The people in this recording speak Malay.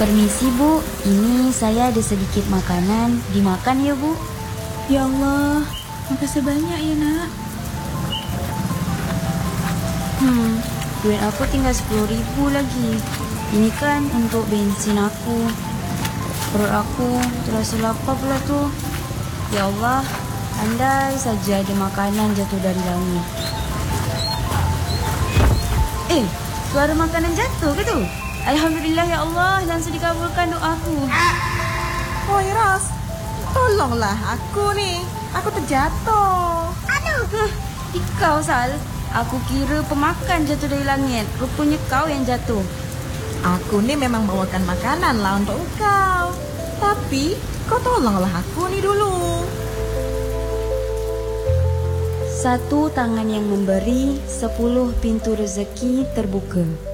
Permisi Bu, ini saya ada sedikit makanan. Dimakan ya Bu. Ya Allah, makasih banyak ya nak. Duit aku tinggal 10.000 lagi. Ini kan untuk bensin aku. Perut aku terasa lapar pula tuh. Ya Allah, andai saja ada makanan jatuh dari langit. Suara makanan jatuh ke tu? Alhamdulillah ya Allah, langsung dikabulkan doaku. Oh Iras, tolonglah aku nih. Aku terjatuh. Aduh, kau Sal. Aku kira pemakan jatuh dari langit. Rupanya kau yang jatuh. Aku nih memang bawakan makanan lah untuk kau. Tapi kau tolonglah aku nih dulu. Satu tangan yang memberi, 10 pintu rezeki terbuka.